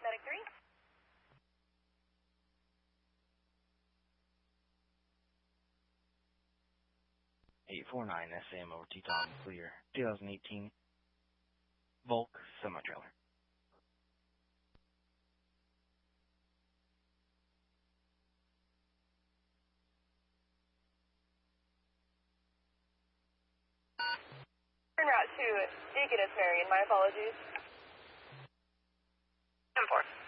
Medic 3. 849 SAM over Teton, clear. 2018 Volk semi-trailer. En route to Deaconess Marion, my apologies. 10-4.